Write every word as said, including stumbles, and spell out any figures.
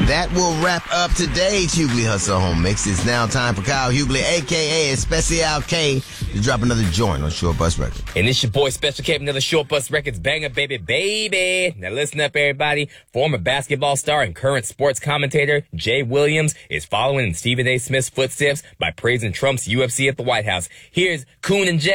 that will wrap up today's Hughley Hustle Home Mix. It's now time for Kyle Hughley, a k a. Special K, to drop another joint on Short Bus Records. And it's your boy Special K, another Short Bus Records banger, baby, baby. Now listen up, everybody. Former basketball star and current sports commentator Jay Williams is following in Stephen A. Smith's footsteps by praising Trump's U F C at the White House. Here's Coon and Jay.